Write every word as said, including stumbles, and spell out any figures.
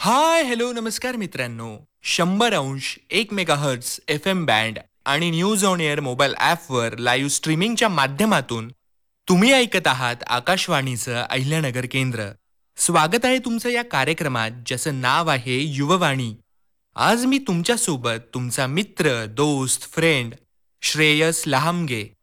Hi hello नमस्कार मित्रांनो. शंभर अंश एक मेगाहर्ट्झ एफ एम बँड आणि न्यूज ऑन एअर मोबाईल ॲपवर लाईव्ह स्ट्रीमिंगच्या माध्यमातून तुम्ही ऐकत आहात आकाशवाणीचं अहिल्यानगर केंद्र. स्वागत आहे तुमचं या कार्यक्रमात ज्याचं नाव आहे युववाणी. आज मी तुमच्यासोबत तुमचा मित्र दोस्त फ्रेंड श्रेयस लहामगे